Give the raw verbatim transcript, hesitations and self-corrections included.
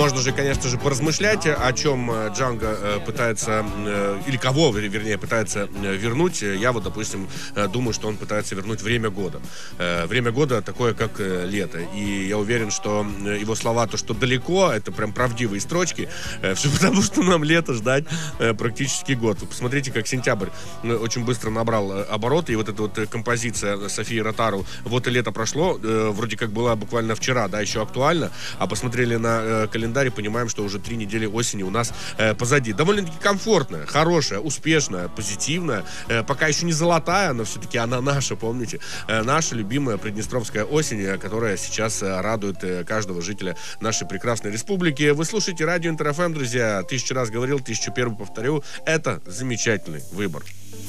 Можно же, конечно же, поразмышлять, о чем Джанго пытается, или кого, вернее, пытается вернуть. Я вот, допустим, думаю, что он пытается вернуть время года. Время года такое, как лето. И я уверен, что его слова, то, что далеко, это прям правдивые строчки, все потому, что нам лето ждать практически год. Вы посмотрите, как сентябрь очень быстро набрал обороты, и вот эта вот композиция Софии Ротару «Вот и лето прошло», вроде как была буквально вчера, да, еще актуальна, а посмотрели на календарь и понимаем, что уже три недели осени у нас позади. Довольно-таки комфортная, хорошая, успешная, позитивная, пока еще не золотая, но все-таки она наша, помните, наша любимая приднестровская осень, которая сейчас радует каждого жителя нашей прекрасной республики. Вы слушаете радио Интер эф эм, друзья. Тысячу раз говорил, тысячу первый повторю. Это замечательный выбор.